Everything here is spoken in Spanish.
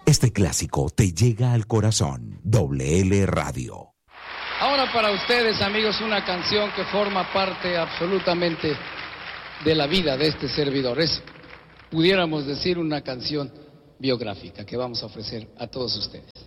Este clásico te llega al corazón. WL Radio. Ahora para ustedes, amigos, una canción que forma parte absolutamente de la vida de este servidor. Es, pudiéramos decir, una canción biográfica que vamos a ofrecer a todos ustedes.